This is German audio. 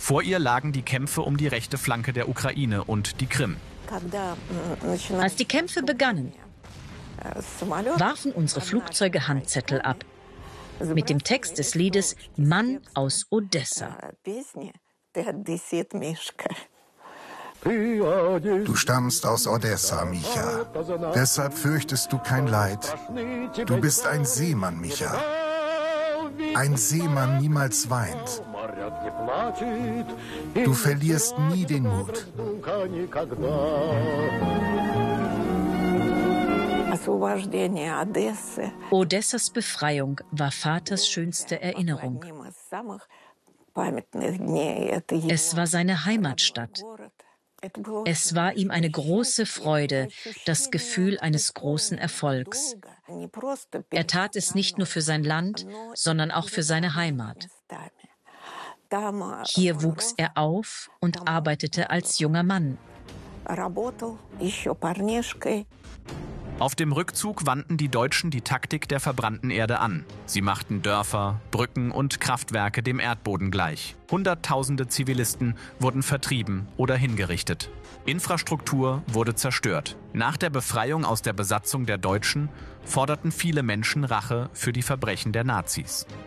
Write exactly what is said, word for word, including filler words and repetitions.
Vor ihr lagen die Kämpfe um die rechte Flanke der Ukraine und die Krim. Als die Kämpfe begannen, warfen unsere Flugzeuge Handzettel ab mit dem Text des Liedes »Mann aus Odessa«. Du stammst aus Odessa, Micha. Deshalb fürchtest du kein Leid. Du bist ein Seemann, Micha. Ein Seemann niemals weint. Du verlierst nie den Mut. Odessas Befreiung war Vaters schönste Erinnerung. Es war seine Heimatstadt. Es war ihm eine große Freude, das Gefühl eines großen Erfolgs. Er tat es nicht nur für sein Land, sondern auch für seine Heimat. Hier wuchs er auf und arbeitete als junger Mann. Auf dem Rückzug wandten die Deutschen die Taktik der verbrannten Erde an. Sie machten Dörfer, Brücken und Kraftwerke dem Erdboden gleich. Hunderttausende Zivilisten wurden vertrieben oder hingerichtet. Infrastruktur wurde zerstört. Nach der Befreiung aus der Besatzung der Deutschen forderten viele Menschen Rache für die Verbrechen der Nazis.